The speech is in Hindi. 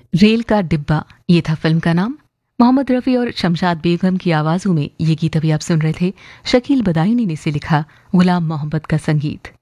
रेल का डिब्बा, ये था फिल्म का नाम। मोहम्मद रफ़ी और शमशाद बेगम की आवाज़ों में ये गीत अभी आप सुन रहे थे। शकील बदायूनी ने इसे लिखा, गुलाम मोहम्मद का संगीत।